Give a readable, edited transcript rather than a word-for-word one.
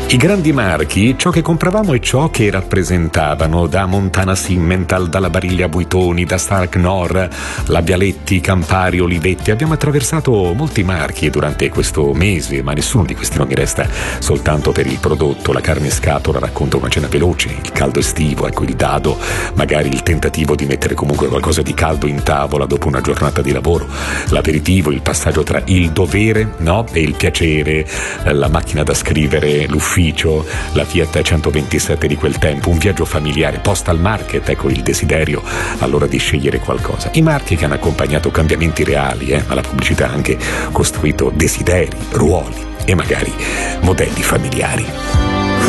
I grandi marchi, ciò che compravamo e ciò che rappresentavano, da Montana Simmental, dalla Bariglia Buitoni, da Stark Nor, la Bialetti, Campari, Olivetti. Abbiamo attraversato molti marchi durante questo mese, ma nessuno di questi nomi resta soltanto per il prodotto. La carne in scatola racconta una cena veloce, il caldo estivo, ecco il dado, magari il tentativo di mettere comunque qualcosa di caldo in tavola dopo una giornata di lavoro, l'aperitivo, il passaggio tra il dovere, no, e il piacere, la macchina da scrivere, l'ufficio, la Fiat 127 di quel tempo, un viaggio familiare, postal market, ecco il desiderio allora di scegliere qualcosa. I marchi che hanno accompagnato cambiamenti reali, ma la pubblicità ha anche costruito desideri, ruoli e magari modelli familiari.